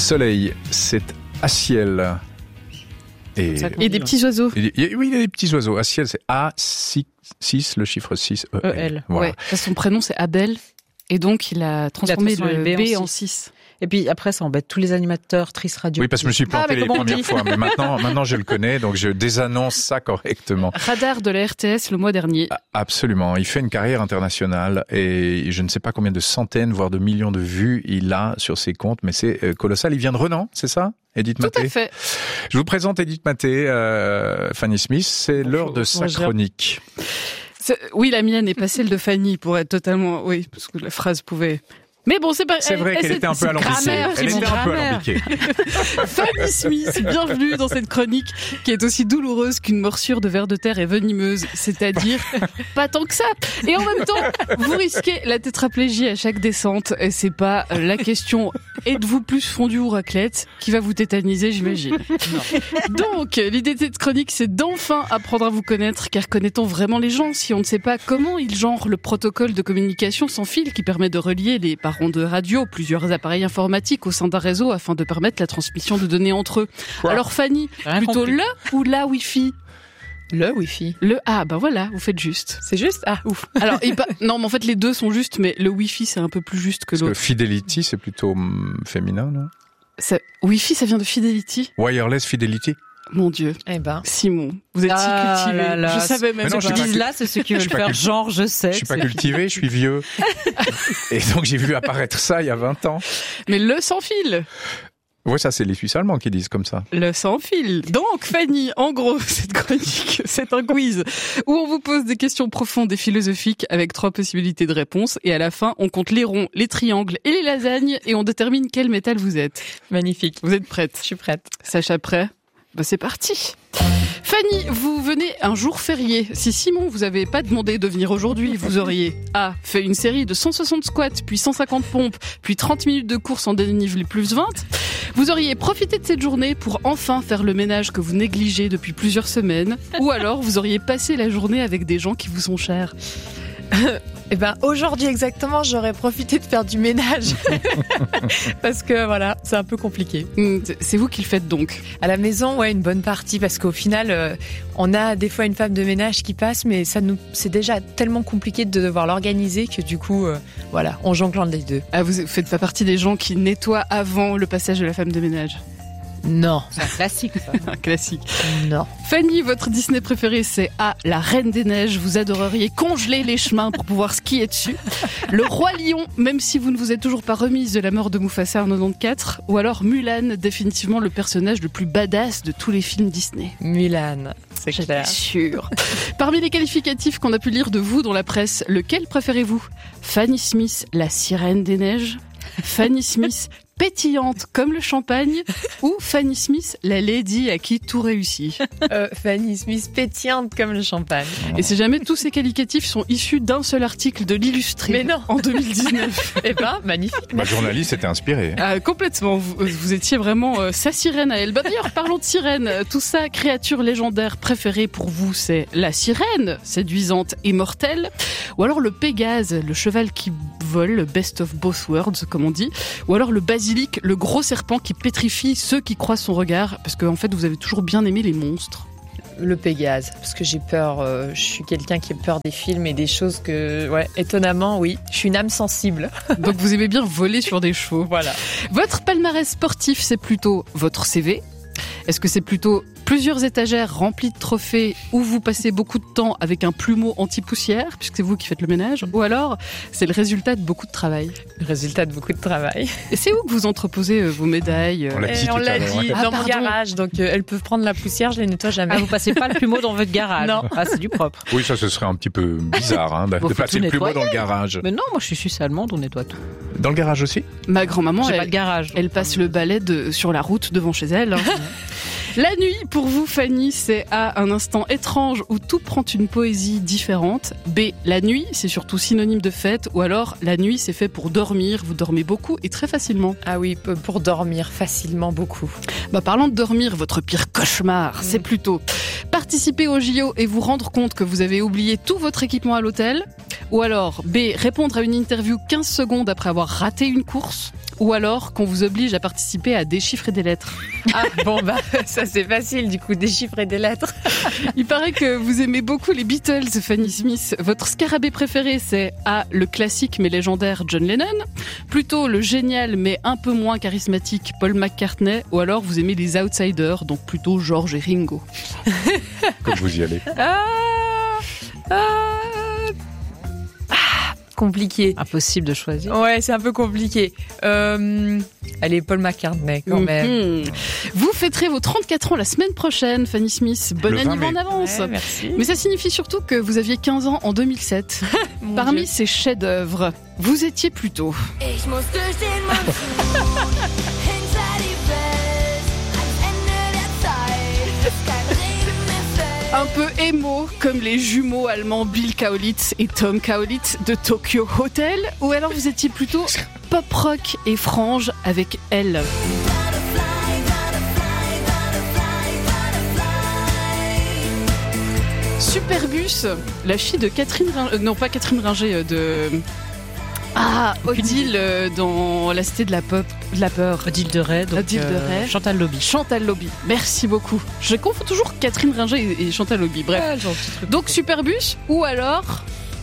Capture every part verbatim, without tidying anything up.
Soleil, c'est à ciel. Et, et des petits oiseaux. Et, oui, il y a des petits oiseaux. À ciel, c'est A six, le chiffre six, E L. E L. Voilà. Ouais. Son prénom, c'est Abel. Et donc, il a transformé, il a transformé le B, B en six. Et puis après, ça embête tous les animateurs, Trice Radio. Oui, parce que je me suis planté ah, les premières fois. Mais maintenant, maintenant, je le connais, donc je désannonce ça correctement. Radar de la R T S le mois dernier. Absolument. Il fait une carrière internationale et je ne sais pas combien de centaines, voire de millions de vues il a sur ses comptes, mais c'est colossal. Il vient de Renan, c'est ça? Edith Maté. Tout à fait. Je vous présente Edith Maté, euh, Fanny Smith. C'est Bonjour. L'heure de sa Bonjour. Chronique. Oui, la mienne n'est pas celle de Fanny, pour être totalement... Oui, parce que la phrase pouvait... Mais bon, c'est pas. C'est vrai elle, qu'elle était un peu alambiquée. Elle était un peu alambiquée. Fanny Smith, bienvenue dans cette chronique qui est aussi douloureuse qu'une morsure de ver de terre et venimeuse, c'est-à-dire pas tant que ça. Et en même temps, vous risquez la tétraplégie à chaque descente. Et c'est pas la question. Êtes-vous plus fondu ou raclette qui va vous tétaniser, j'imagine. Non. Donc, l'idée de cette chronique, c'est d'enfin apprendre à vous connaître, car connaît-on vraiment les gens si on ne sait pas comment ils genrent le protocole de communication sans fil qui permet de relier les parents de radio, plusieurs appareils informatiques au sein d'un réseau afin de permettre la transmission de données entre eux. Quoi Alors Fanny, Rien plutôt compris. Le ou la Wi-Fi? Le Wi-Fi. Le ah bah voilà, vous faites juste. C'est juste ah ouf. Alors et bah, non mais en fait les deux sont justes, mais le Wi-Fi c'est un peu plus juste que Parce l'autre. Que Fidelity c'est plutôt hum, féminin, non? Ça, Wi-Fi ça vient de Fidelity. Wireless Fidelity. Mon Dieu. Eh ben. Simon, vous êtes ah, si cultivé. Là, là. Je savais même pas. Ce qu'ils disent là, c'est ce qu'ils veulent faire. Culti- genre, je sais. Je suis pas cultivé, je suis vieux. Et donc, j'ai vu apparaître ça il y a vingt ans. Mais le sans fil. Oui, ça, c'est les Suisses allemands qui disent comme ça. Le sans fil. Donc, Fanny, en gros, cette chronique, c'est un quiz où on vous pose des questions profondes et philosophiques avec trois possibilités de réponse. Et à la fin, on compte les ronds, les triangles et les lasagnes et on détermine quel métal vous êtes. Magnifique. Vous êtes prête? Je suis prête. Sacha, prêt? Bah, c'est parti. Fanny, vous venez un jour férié. Si Simon vous avait pas demandé de venir aujourd'hui, vous auriez A. fait une série de cent soixante squats, puis cent cinquante pompes, puis trente minutes de course en dénivelé plus vingt. Vous auriez profité de cette journée pour enfin faire le ménage que vous négligez depuis plusieurs semaines. Ou alors vous auriez passé la journée avec des gens qui vous sont chers. Eh ben, aujourd'hui exactement, j'aurais profité de faire du ménage. Parce que voilà, c'est un peu compliqué. C'est vous qui le faites donc? À la maison, ouais, une bonne partie, parce qu'au final, euh, on a des fois une femme de ménage qui passe, mais ça nous, c'est déjà tellement compliqué de devoir l'organiser que du coup, euh, voilà, on jongle les deux. Ah, vous faites pas partie des gens qui nettoient avant le passage de la femme de ménage? Non. C'est un classique, ça. Un classique. Non. Fanny, votre Disney préféré, c'est A, la Reine des Neiges. Vous adoreriez congeler les chemins pour pouvoir skier dessus. Le Roi Lion, même si vous ne vous êtes toujours pas remise de la mort de Mufasa en quatre-vingt-quatorze. Ou alors Mulan, définitivement le personnage le plus badass de tous les films Disney. Mulan, c'est clair. Sûr. Parmi les qualificatifs qu'on a pu lire de vous dans la presse, lequel préférez-vous? Fanny Smith, la sirène des neiges? Fanny Smith, pétillante comme le champagne, ou Fanny Smith, la lady à qui tout réussit? euh, Fanny Smith, pétillante comme le champagne. Et si jamais tous ces qualificatifs sont issus d'un seul article de l'Illustré. Mais non. En deux mille dix-neuf. Eh ben, magnifique. Ma journaliste était inspirée. Ah, complètement. Vous, vous étiez vraiment euh, sa sirène à elle. Bah, d'ailleurs, parlons de sirène. Tout ça, créature légendaire préférée pour vous, c'est la sirène, séduisante et mortelle, ou alors le Pégase, le cheval qui vole, le best of both worlds, comme on dit, ou alors le basilic, le gros serpent qui pétrifie ceux qui croisent son regard, parce qu'en fait, vous avez toujours bien aimé les monstres. Le Pégase, parce que j'ai peur, euh, je suis quelqu'un qui a peur des films et des choses que, ouais, étonnamment, oui, je suis une âme sensible. Donc vous aimez bien voler sur des chevaux. Voilà. Votre palmarès sportif, c'est plutôt votre C V? Est-ce que c'est plutôt plusieurs étagères remplies de trophées où vous passez beaucoup de temps avec un plumeau anti-poussière, puisque c'est vous qui faites le ménage, ou alors c'est le résultat de beaucoup de travail? Le résultat de beaucoup de travail. Et c'est où que vous entreposez vos médailles? On l'a dit, on l'a dit Ah, dans pardon. mon garage, donc euh, elles peuvent prendre la poussière, je les nettoie jamais. Ah, vous passez pas le plumeau dans votre garage? Non. Ah, c'est du propre. Oui, ça, ce serait un petit peu bizarre, hein, de Bon, faut passer tout le plumeau nettoyer. dans le garage. Mais non, moi je suis suisse allemande, on nettoie tout. Dans le garage aussi? Ma grand-maman, J'ai elle, pas de garage. donc, elle passe le balai de, sur la route devant chez elle. hein. La nuit, pour vous, Fanny, c'est A, un instant étrange où tout prend une poésie différente. B, la nuit, c'est surtout synonyme de fête. Ou alors, la nuit, c'est fait pour dormir. Vous dormez beaucoup et très facilement. Ah oui, pour dormir facilement beaucoup. Bah, parlant de dormir, votre pire cauchemar, c'est plutôt participer au J O et vous rendre compte que vous avez oublié tout votre équipement à l'hôtel. Ou alors B, répondre à une interview quinze secondes après avoir raté une course. Ou alors qu'on vous oblige à participer à déchiffrer des lettres. Ah bon bah ça c'est facile du coup, déchiffrer des lettres. Il paraît que vous aimez beaucoup les Beatles, Fanny Smith. Votre scarabée préféré, c'est A, le classique mais légendaire John Lennon, plutôt le génial mais un peu moins charismatique Paul McCartney, ou alors vous aimez les outsiders, donc plutôt George et Ringo. Comme vous y allez. Ah, ah, compliqué. Impossible de choisir. Ouais, c'est un peu compliqué. Euh, allez, Paul McCartney quand même. Mm-hmm. Vous fêterez vos trente-quatre ans la semaine prochaine, Fanny Smith. Bon Le vingt anniversaire en mai. avance. Ouais, merci. Mais ça signifie surtout que vous aviez quinze ans en deux mille sept. Mon Parmi Dieu. ces chefs-d'œuvre, vous étiez plutôt Ich muss durch den Monsun, hinter die Welt, ans Ende der Zeit, bis kein Regen mehr fällt. un peu émo, comme les jumeaux allemands Bill Kaulitz et Tom Kaulitz de Tokyo Hotel, ou alors vous étiez plutôt pop rock et frange avec elle. Butterfly, butterfly, butterfly, butterfly. Superbus, la fille de Catherine Ringer, euh, non pas Catherine Ringer, euh, de ah Odile euh, dans La Cité de la Pop, de la peur. Odile de Ray, donc Odile de euh, Ray. Chantal Lobby. Chantal Lobby, merci beaucoup. Je confonds toujours Catherine Ringer et et Chantal Lobby. Bref. Ah, gentil truc. Donc Superbus ou alors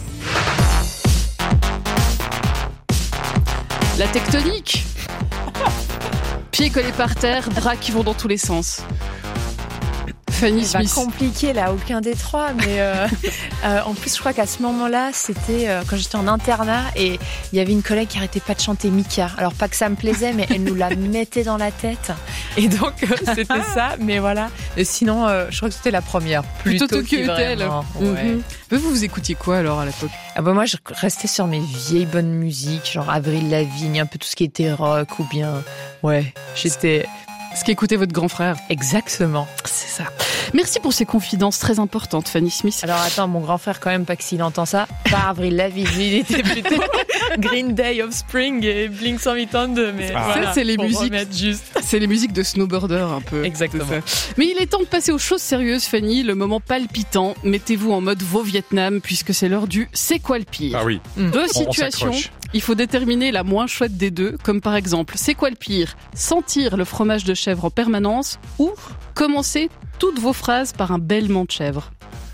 la tectonique. Pieds collés par terre, bras qui vont dans tous les sens. Fanny C'est pas Smith. compliqué là, aucun des trois, mais euh, euh, en plus je crois qu'à ce moment-là, c'était euh, quand j'étais en internat et il y avait une collègue qui arrêtait pas de chanter Mika. Alors pas que ça me plaisait, mais elle nous la mettait dans la tête. Et donc euh, c'était ça, mais voilà. Et sinon, euh, je crois que c'était la première. Plutôt Plutôt Tokyo qui Hotel. vraiment, ouais. Mhm. Mais vous, vous écoutiez quoi alors à l'époque? Ah bah moi, je restais sur mes vieilles bonnes musiques, genre Avril Lavigne, un peu tout ce qui était rock ou bien, ouais, j'étais Ce qu'écoutait votre grand frère. exactement. C'est ça. Merci pour ces confidences très importantes, Fanny Smith. Alors attends, mon grand frère quand même, pas que s'il entend ça, pas Avril Lavigne, lui, il était plutôt Green Day, Offspring et Blink cent quatre-vingt-deux, mais Ah. voilà, Ça, c'est les pour musiques. remettre juste. C'est les musiques de snowboarder un peu. Exactement. C'est ça. Mais il est temps de passer aux choses sérieuses, Fanny. Le moment palpitant. Mettez-vous en mode veau Vietnam puisque c'est l'heure du c'est quoi le pire. Ah oui. Deux On- on situations. s'accroche. Il faut déterminer la moins chouette des deux, comme par exemple, c'est quoi le pire? Sentir le fromage de chèvre en permanence ou commencer toutes vos phrases par un bêlement de chèvre.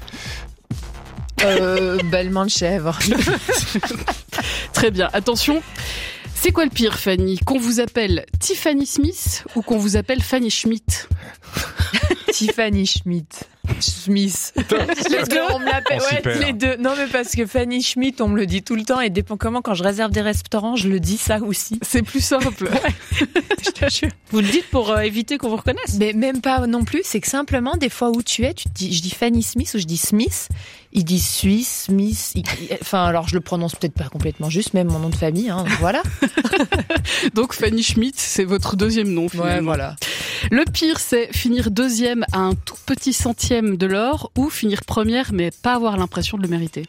Euh, bellement de chèvre. Très bien, attention. C'est quoi le pire, Fanny? Qu'on vous appelle Tiffany Smith ou qu'on vous appelle Fanny Schmidt? Tiffany Schmidt. Smith. Les deux, on me l'appelle. On s'y Ouais, perd. les deux. Non, mais parce que Fanny Schmidt, on me le dit tout le temps et dépend comment, quand je réserve des restaurants, je le dis ça aussi. C'est plus simple. Je te jure. Vous le dites pour euh, éviter qu'on vous reconnaisse. Mais même pas non plus, c'est que simplement, des fois où tu es, tu te dis, je dis Fanny Smith ou je dis Smith, il dit Suisse, Smith, il- il- enfin, alors je le prononce peut-être pas complètement juste, même mon nom de famille, hein, voilà. Donc Fanny Schmidt, c'est votre deuxième nom finalement. voilà. Le pire, c'est finir deuxième à un tout petit centième de l'or ou finir première mais pas avoir l'impression de le mériter.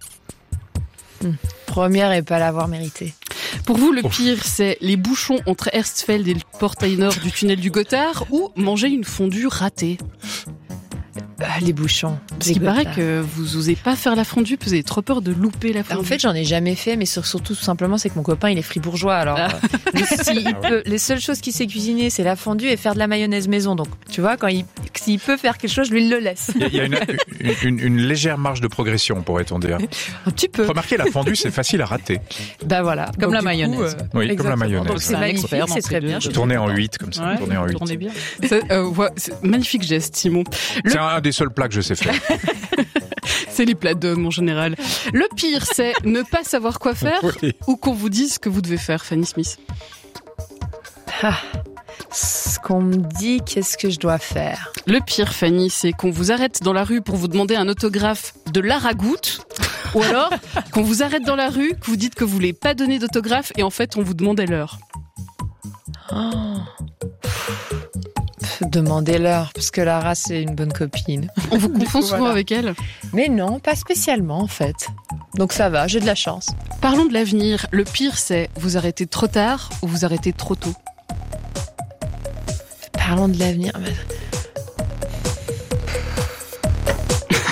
Première et pas l'avoir mérité. Pour vous, le pire, c'est les bouchons entre Erstfeld et le portail nord du tunnel du Gothard ou manger une fondue ratée. Ah, les bouchons. Parce les qu'il paraît Gotthard. que vous osez pas faire la fondue, parce que vous avez trop peur de louper la fondue. En fait, j'en ai jamais fait, mais sur- surtout, tout simplement, c'est que mon copain, il est fribourgeois. Alors, Ah. euh, lui, s'il Ah ouais. peut- les seules choses qu'il sait cuisiner, c'est la fondue et faire de la mayonnaise maison. Donc, tu vois, quand il, s'il peut faire quelque chose, je lui le laisse. Il y a- il y a une, une- une- une légère marge de progression, pourrait-on dire. Un petit peu. Remarquez, la fondue, c'est facile à rater. Bah voilà. Comme Donc, la du mayonnaise. euh, Oui, comme la exactement. mayonnaise. Donc, c'est C'est un magnifique, expert dans c'est ces très deux- bien. je suis Tourner en contente. huit, comme ça. Ouais, Tourner en huit. tournez bien. Ça, euh, ouais, c'est magnifique geste, Simon. Le- C'est un des seuls plats que je sais faire. C'est les plats d'hommes en général. Le pire, c'est ne pas savoir quoi faire Oui. ou qu'on vous dise ce que vous devez faire, Fanny Smith. Ah, ce qu'on me dit, qu'est-ce que je dois faire? Le pire, Fanny, c'est qu'on vous arrête dans la rue pour vous demander un autographe de Lara Goutte, ou alors qu'on vous arrête dans la rue, que vous dites que vous voulez pas donner d'autographe et en fait on vous demandait l'heure. Oh. Demandez-leur, parce que Lara, c'est une bonne copine. On vous confond coup, souvent voilà. avec elle. Mais non, pas spécialement, en fait. Donc ça va, j'ai de la chance. Parlons de l'avenir. Le pire, c'est vous arrêtez trop tard ou vous arrêtez trop tôt. Parlons de l'avenir.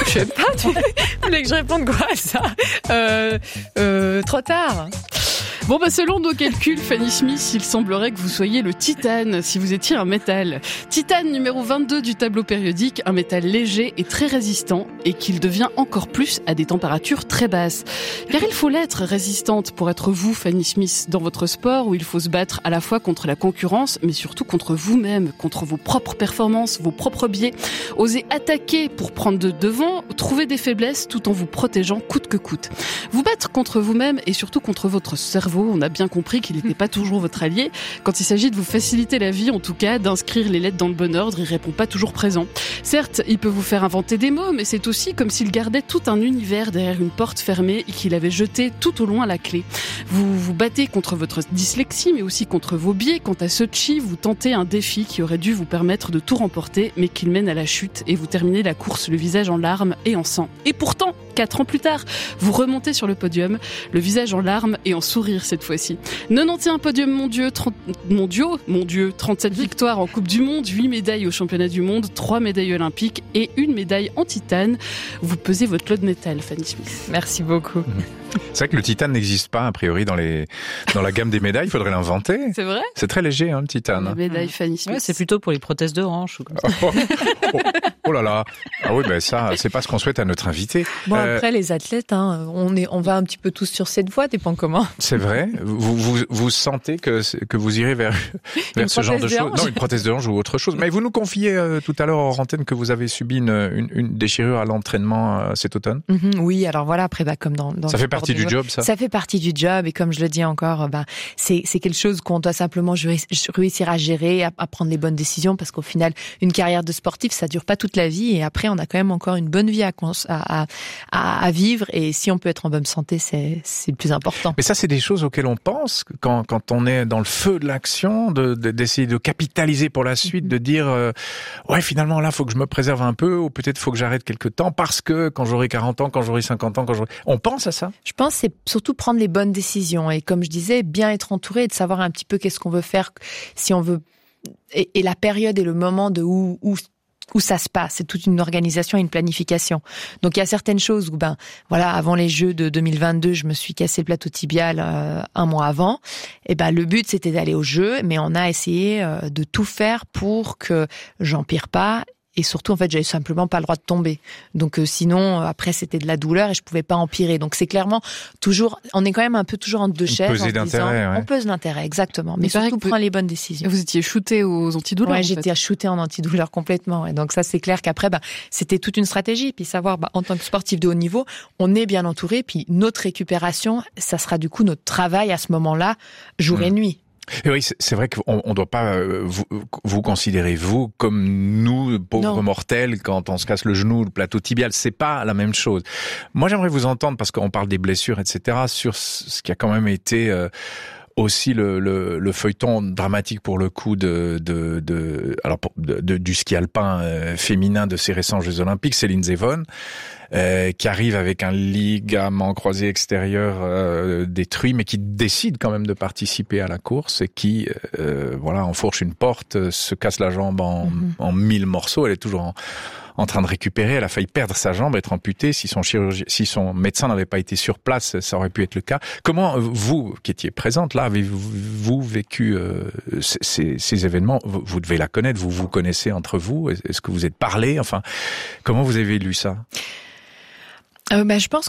Je sais pas, tu voulais que je réponde quoi à ça euh, euh, Trop tard. Bon bah selon nos calculs, Fanny Smith, il semblerait que vous soyez le titane si vous étiez un métal. Titane numéro vingt-deux du tableau périodique, un métal léger et très résistant et qu'il devient encore plus à des températures très basses. Car il faut l'être résistante pour être vous, Fanny Smith, dans votre sport où il faut se battre à la fois contre la concurrence mais surtout contre vous-même, contre vos propres performances, vos propres biais. Oser attaquer pour prendre de devant, trouver des faiblesses tout en vous protégeant coûte que coûte. Vous battre contre vous-même et surtout contre votre cerveau. On a bien compris qu'il n'était pas toujours votre allié. Quand il s'agit de vous faciliter la vie, en tout cas, d'inscrire les lettres dans le bon ordre, il répond pas toujours présent. Certes, il peut vous faire inventer des mots, mais c'est aussi comme s'il gardait tout un univers derrière une porte fermée et qu'il avait jeté tout au loin la clé. Vous vous battez contre votre dyslexie, mais aussi contre vos biais. Quant à Sochi, vous tentez un défi qui aurait dû vous permettre de tout remporter, mais qu'il mène à la chute et vous terminez la course le visage en larmes et en sang. Et pourtant, quatre ans plus tard, vous remontez sur le podium, le visage en larmes et en sourire cette fois-ci. quatre-vingt-onze podiums mondiaux, trente, mondiaux, mon Dieu, trente-sept victoires en Coupe du Monde, huit médailles au championnat du monde, trois médailles olympiques et une médaille en titane. Vous pesez votre lot de métal, Fanny Smith. Merci beaucoup. C'est vrai que le titane n'existe pas, a priori, dans les dans la gamme des médailles. Il faudrait l'inventer. C'est vrai ? C'est très léger, hein, le titane. La médaille Fanny Smith. Ouais, c'est plutôt pour les prothèses de hanche ou comme ça. Oh, oh, oh là là. Ah oui, ben ça, c'est pas ce qu'on souhaite à notre invité. Bon, Euh, après, les athlètes, hein, on, est, on va un petit peu tous sur cette voie, dépend comment. C'est vrai. Vous, vous, vous sentez que, que vous irez vers, vers ce genre de prothèse de choses. hanche. Non, une prothèse de hanche ou autre chose. Mais vous nous confiez euh, tout à l'heure en antenne que vous avez subi une, une, une déchirure à l'entraînement euh, cet automne. Mhm, oui, alors voilà, après, bah, comme dans, dans Ça le fait sport partie de du haut- job, ça. Ça fait partie du job, et comme je le dis encore, bah, c'est, c'est quelque chose qu'on doit simplement jouer- réussir à gérer, à, à prendre les bonnes décisions, parce qu'au final, une carrière de sportif, ça dure pas toute la vie, et après, on a quand même encore une bonne vie à, cons- à, à, à vivre, et si on peut être en bonne santé, c'est, c'est le plus important. Mais ça, c'est des choses auxquelles on pense quand, quand on est dans le feu de l'action, de, de, d'essayer de capitaliser pour la suite, de dire euh, ouais, finalement là, faut que je me préserve un peu, ou peut-être faut que j'arrête quelque temps parce que quand j'aurai quarante ans, quand j'aurai cinquante ans, quand j'aurai... On pense à ça. Je pense que c'est surtout prendre les bonnes décisions, et comme je disais, bien être entouré et de savoir un petit peu qu'est-ce qu'on veut faire, si on veut, et, et la période et le moment de où, où où ça se passe, c'est toute une organisation et une planification. Donc il y a certaines choses où ben voilà, avant les Jeux de deux mille vingt-deux, je me suis cassé le plateau tibial euh, un mois avant. Et ben le but c'était d'aller aux Jeux, mais on a essayé euh, de tout faire pour que j'empire pas. Et surtout, en fait, j'avais simplement pas le droit de tomber. Donc, euh, sinon, euh, après, c'était de la douleur et je pouvais pas empirer. Donc, c'est clairement toujours, on est quand même un peu toujours entre deux chaises. Pesée en se disant, d'intérêt, ouais. On pèse l'intérêt, exactement. Mais Il paraît surtout, que vous- prendre les bonnes décisions. Vous étiez shooté aux antidouleurs. Ouais, en j'étais fait. à shooter en antidouleur complètement. Et donc, ça, c'est clair qu'après, bah, c'était toute une stratégie. Puis savoir, bah, en tant que sportif de haut niveau, on est bien entouré. Puis notre récupération, ça sera du coup notre travail à ce moment-là, jour Mmh. et nuit. Et oui, c'est c'est vrai qu'on on doit pas euh, vous, vous considérer vous comme nous pauvres Non. mortels quand on se casse le genou, le plateau tibial. C'est pas la même chose. Moi, j'aimerais vous entendre parce qu'on parle des blessures, et cetera. Sur ce qui a quand même été euh, aussi le, le, le feuilleton dramatique pour le coup de, de, de alors pour- de, de- du ski alpin euh, féminin de ces récents Jeux Olympiques, Céline Zevon. Euh, qui arrive avec un ligament croisé extérieur euh, détruit, mais qui décide quand même de participer à la course et qui, euh, voilà, enfourche une porte, euh, se casse la jambe en, Mhm. en mille morceaux. Elle est toujours en, en train de récupérer. Elle a failli perdre sa jambe, être amputée. Si son chirurgien, si son médecin n'avait pas été sur place, ça aurait pu être le cas. Comment euh, vous, qui étiez présente là, avez-vous vécu euh, ces, ces, ces événements? vous, vous devez la connaître. Vous vous connaissez entre vous. Est-ce que vous êtes parlé? Enfin, comment vous avez lu ça? Euh, bah, je pense